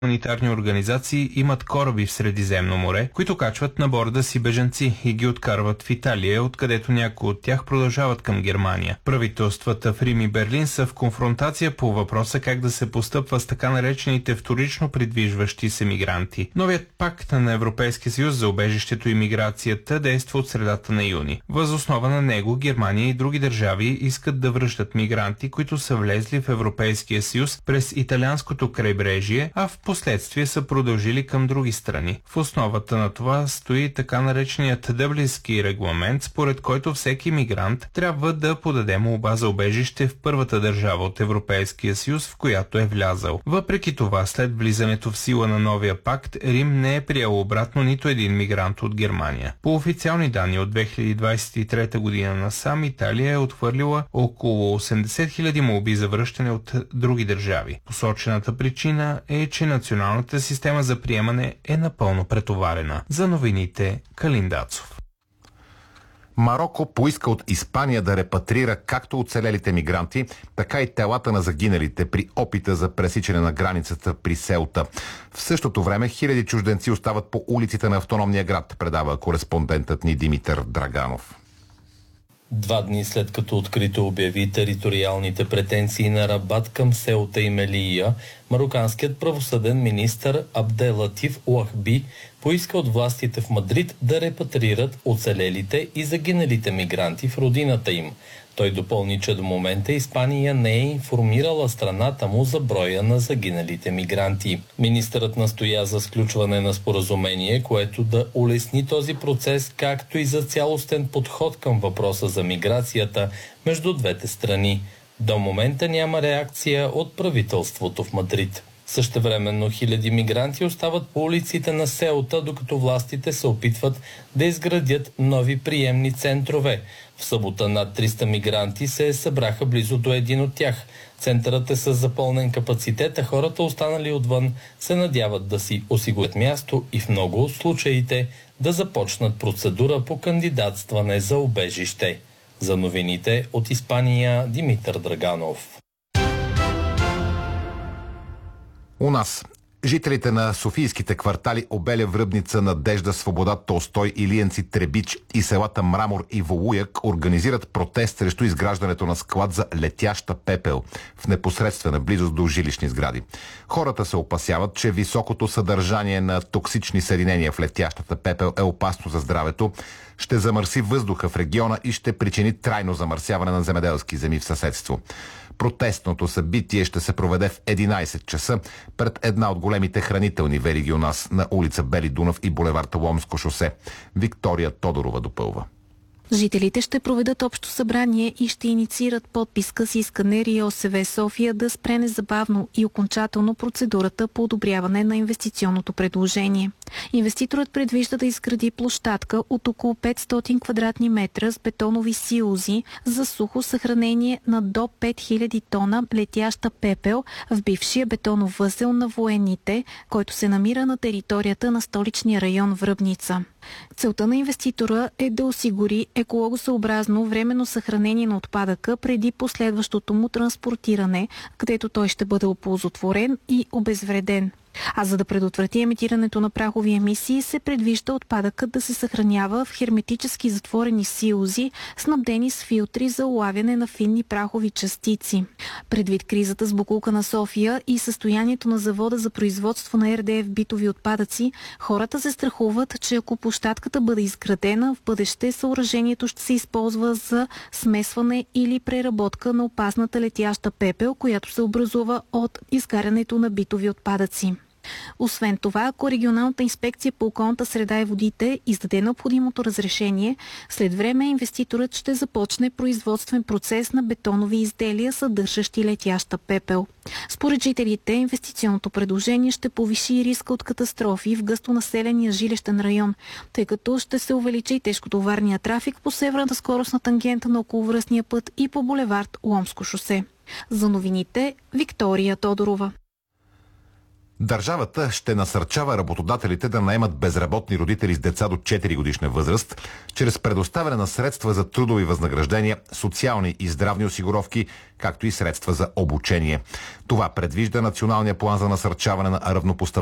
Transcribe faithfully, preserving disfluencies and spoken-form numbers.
Хуманитарни организации имат кораби в Средиземно море, които качват на борда си бежанци и ги откарват в Италия, откъдето някои от тях продължават към Германия. Правителствата в Рим и Берлин са в конфронтация по въпроса как да се постъпва с така наречените вторично придвижващи се мигранти. Новият пакт на Европейския съюз за убежището и миграцията действа от средата на юни. Въз основа на него Германия и други държави искат да връщат мигранти, които са влезли в Европейския съюз през италианското крайбрежие, а в последствие са продължили към други страни. В основата на това стои така нареченият Дъблински регламент, според който всеки мигрант трябва да подаде молба за убежище в първата държава от Европейския съюз, в която е влязал. Въпреки това, след влизането в сила на новия пакт, Рим не е приел обратно нито един мигрант от Германия. По официални данни от две хиляди двадесет и трета година насам, Италия е отхвърлила около осемдесет хиляди молби за връщане от други държави. Посочената причина е, че националната система за приемане е напълно претоварена. За новините, Калин Дацов. Мароко поиска от Испания да репатрира както оцелелите мигранти, така и телата на загиналите при опита за пресичане на границата при Селта. В същото време хиляди чужденци остават по улиците на автономния град, предава кореспондентът ни Димитър Драганов. Два дни след като открито обяви териториалните претенции на Рабат към Селта и Мелия, мароканският правосъден министър Абделатиф Уахби поиска от властите в Мадрид да репатрират оцелелите и загиналите мигранти в родината им. Той допълни, че до момента Испания не е информирала страната му за броя на загиналите мигранти. Министърът настоя за сключване на споразумение, което да улесни този процес, както и за цялостен подход към въпроса за миграцията между двете страни. До момента няма реакция от правителството в Мадрид. Същевременно хиляди мигранти остават по улиците на Селта, докато властите се опитват да изградят нови приемни центрове. В събота над триста мигранти се събраха близо до един от тях. Центърът е с запълнен капацитет, а хората, останали отвън, се надяват да си осигурят място и в много от случаите да започнат процедура по кандидатстване за убежище. За новините от Испания, Димитър Драганов. У нас жителите на софийските квартали Обеля, Връбница, Надежда, Свобода, Толстой, Илиенци, Требич и селата Мрамор и Волуяк организират протест срещу изграждането на склад за летяща пепел в непосредствена близост до жилищни сгради. Хората се опасяват, че високото съдържание на токсични съединения в летящата пепел е опасно за здравето, ще замърси въздуха в региона и ще причини трайно замърсяване на земеделски земи в съседство. Протестното събитие ще се проведе в единайсет часа пред една от големите хранителни вериги у нас на улица Бели Дунав и булевард Ломско шосе. Виктория Тодорова допълва. Жителите ще проведат общо събрание и ще инициират подписка с искане РИОСВ София да спре незабавно и окончателно процедурата по одобряване на инвестиционното предложение. Инвеститорът предвижда да изгради площадка от около петстотин квадратни метра с бетонови силози за сухо съхранение на до пет хиляди тона летяща пепел в бившия бетонов възел на военните, който се намира на територията на столичния район Връбница. Целта на инвеститора е да осигури екологосъобразно временно съхранение на отпадъка преди последващото му транспортиране, където той ще бъде оползотворен и обезвреден. А за да предотврати емитирането на прахови емисии, се предвижда отпадъкът да се съхранява в херметически затворени силози, снабдени с филтри за улавяне на финни прахови частици. Предвид кризата с боклука на София и състоянието на завода за производство на ер де еф битови отпадъци, хората се страхуват, че ако площадката бъде изградена, в бъдеще съоръжението ще се използва за смесване или преработка на опасната летяща пепел, която се образува от изгарянето на битови отпадъци. Освен това, ако регионалната инспекция по околната среда и водите издаде необходимото разрешение, след време инвеститорът ще започне производствен процес на бетонови изделия, съдържащи летяща пепел. Според жителите, инвестиционното предложение ще повиши риска от катастрофи в гъстонаселения жилищен район, тъй като ще се увеличи тежкотоварния трафик по северната скоростна тангента на околовръстния път и по булевард Ломско шосе. За новините, Виктория Тодорова. Държавата ще насърчава работодателите да наемат безработни родители с деца до четири годишна възраст, чрез предоставяне на средства за трудови възнаграждения, социални и здравни осигуровки, както и средства за обучение. Това предвижда Националния план за насърчаване на равнопоставеността